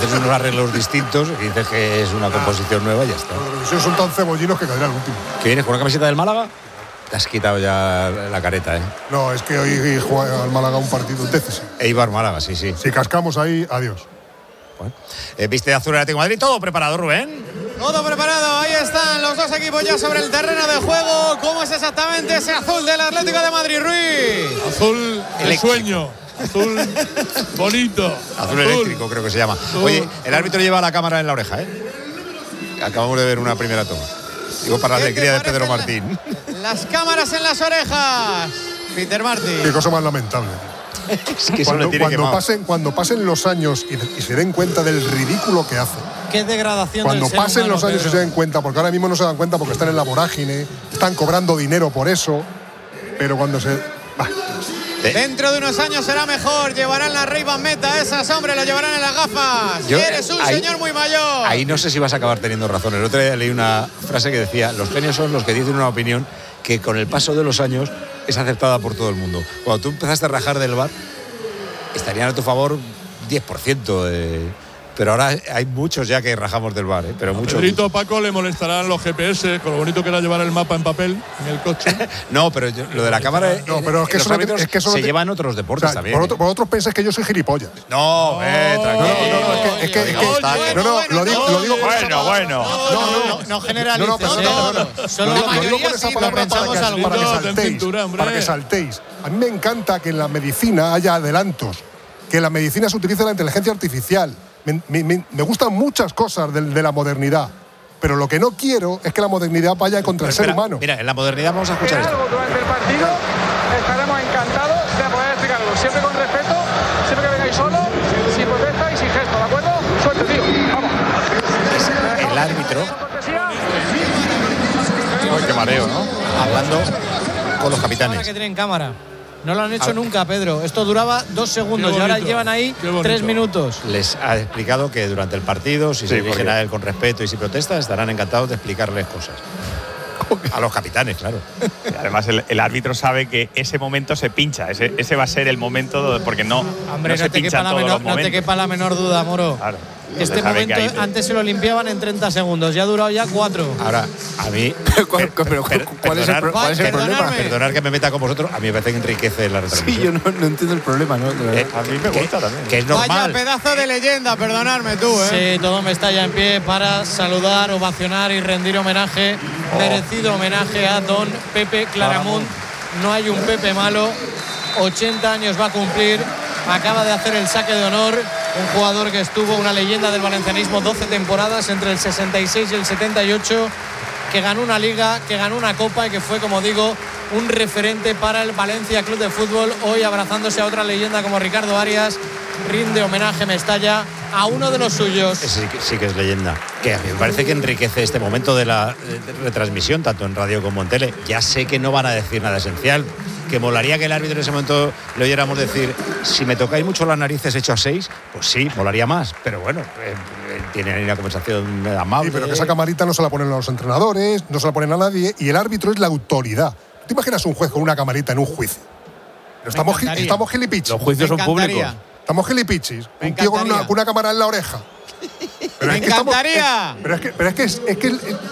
haces unos arreglos distintos y dices que es una composición nueva y ya está. Los son tan cebollinos que caerá el último. ¿Que vienes con una camiseta del Málaga? Te has quitado ya la careta, ¿eh? No, es que hoy juega al Málaga un partido decisivo. Eibar Málaga, sí. Si cascamos ahí, adiós. Bueno. Viste de azul el Atlético de Madrid, todo preparado, Rubén. Todo preparado, ahí están los dos equipos ya sobre el terreno de juego. ¿Cómo es exactamente ese azul del Atlético de Madrid, Ruiz? Azul de sueño, azul bonito. Azul eléctrico creo que se llama. Oye, el árbitro lleva la cámara en la oreja, ¿eh? Acabamos de ver una primera toma. Digo, para la alegría de Pedro Martín. Las cámaras en las orejas. Peter Martín. Qué cosa más lamentable. Es que cuando pasen los años y se den cuenta del ridículo que hace. Qué degradación cuando del ser pasen humano, los años Pedro. y se den cuenta, porque ahora mismo no se dan cuenta porque están en la vorágine, están cobrando dinero por eso, pero cuando se... Dentro de unos años será mejor, llevarán la Ray-Ban Meta, esas, hombre, lo llevarán en las gafas. Eres un señor muy mayor. Ahí no sé si vas a acabar teniendo razón. El otro día leí una frase que decía: los genios son los que dicen una opinión que con el paso de los años es aceptada por todo el mundo. Cuando tú empezaste a rajar del VAR, estarían a tu favor 10%. Pero ahora hay muchos ya que rajamos del VAR, pero muchos. Pedrito Paco le molestarán los GPS, con lo bonito que era llevar el mapa en papel en el coche. No, pero lo de la cámara. No, pero es que eso se lleva en otros deportes, o sea, también. Por otros pensáis que yo soy gilipollas. No, tranquilo. Lo digo. Bueno. No generalices. Solo la mayoría con esa sí, palabra para que saltéis. A mí me encanta que en la medicina haya adelantos, que en la medicina se utilice la inteligencia artificial. Me gustan muchas cosas de la modernidad, pero lo que no quiero es que la modernidad vaya contra el ser humano. Mira, en la modernidad vamos a escuchar esto. Durante el partido estaremos encantados de poder explicarlo, siempre con respeto, siempre que vengáis solo, sin protesta y sin gesto, ¿de acuerdo? Suerte, tío, vamos. El árbitro. Uy, qué mareo, ¿no? Hablando con los capitanes. Que tienen cámara. No lo han hecho nunca, Pedro. Esto duraba 2 segundos y ahora llevan ahí 3 minutos. Les ha explicado que durante el partido, si se dirigen a él con respeto y sin protesta, estarán encantados de explicarles cosas. A los capitanes, claro. Y además, el árbitro sabe que ese momento se pincha. Ese va a ser el momento porque no se pinchan todos los momentos. No te quepa la menor duda, Moro. Claro. Este momento antes se lo limpiaban en 30 segundos. Ya ha durado ya 4. Ahora, a mí… ¿Cuál es el problema? Perdonar que me meta con vosotros, a mí me parece que enriquece la retransmisión. Sí, yo no entiendo el problema, ¿no? A mí me gusta también. Que es normal. Vaya pedazo de leyenda, perdonadme tú, ¿eh? Sí, todo me está ya en pie para saludar, ovacionar y rendir homenaje, merecido homenaje a don Pepe Claramunt. No hay un Pepe malo, 80 años va a cumplir, acaba de hacer el saque de honor, un jugador que estuvo, una leyenda del valencianismo, 12 temporadas entre el 66 y el 78, que ganó una liga, que ganó una copa y que fue, como digo, un referente para el Valencia Club de Fútbol. Hoy, abrazándose a otra leyenda como Ricardo Arias, rinde homenaje Mestalla a uno de los suyos. Sí que es leyenda. Que a mí me parece que enriquece este momento de la retransmisión, tanto en radio como en tele. Ya sé que no van a decir nada esencial, que molaría que el árbitro en ese momento le oyéramos decir: si me tocáis mucho las narices hecho a 6, pues sí, molaría más. Pero bueno, tiene ahí una conversación amable. Sí, pero que esa camarita no se la ponen a los entrenadores, no se la ponen a nadie, y el árbitro es la autoridad. ¿Te imaginas un juez con una camarita en un juicio? Estamos gilipichis. Los juicios son públicos. Estamos gilipichis. Un tío con una cámara en la oreja. Pero ¡me encantaría! Pero es que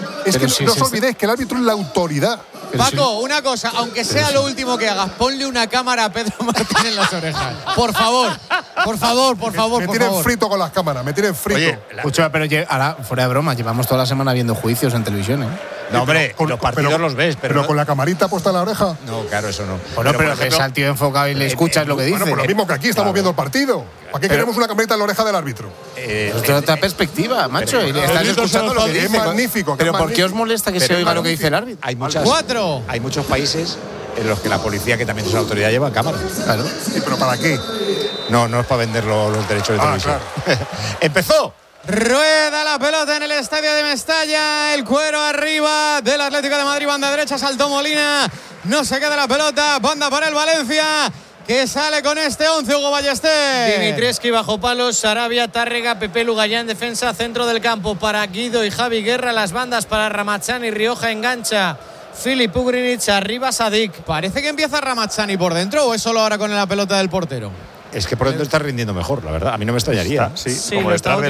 no os olvidéis que el árbitro es la autoridad. Paco, una cosa, aunque sea lo último que hagas, ponle una cámara a Pedro Martín en las orejas. Por favor. Me tienen frito con las cámaras, me tienen frito. Oye, pero ahora, fuera de broma, llevamos toda la semana viendo juicios en televisión, ¿eh? No, hombre, los partidos los ves, pero con la camarita puesta en la oreja. No, claro, eso no. Bueno, pero ves al tío enfocado y le escuchas lo que dice. Bueno, pues lo mismo que aquí estamos viendo el partido. ¿Para qué queremos una camarita en la oreja del árbitro? Es otra perspectiva, macho. Y estás escuchando lo que dice. Es magnífico. Pero ¿por qué os molesta que se oiga lo que dice el árbitro? Hay muchos países en los que la policía, que también es una autoridad, lleva cámaras. Claro. Sí, pero ¿para qué? No es para vender los derechos de televisión. Claro. ¡Empezó! Rueda la pelota en el estadio de Mestalla, el cuero arriba del Atlético de Madrid, banda derecha, saltó Molina, no se queda la pelota, banda para el Valencia, que sale con este 11, Hugo Ballester. Dimitrescu bajo palos, Sarabia, Tárrega, Pepe Lugayán, defensa, centro del campo para Guido y Javi Guerra, las bandas para Ramazani, Rioja engancha, Filip Ugrinic, arriba Sadik. Parece que empieza Ramazani por dentro, ¿o es solo ahora con la pelota del portero? Es que por dentro está rindiendo mejor, la verdad. A mí no me extrañaría. Sí, como detrás del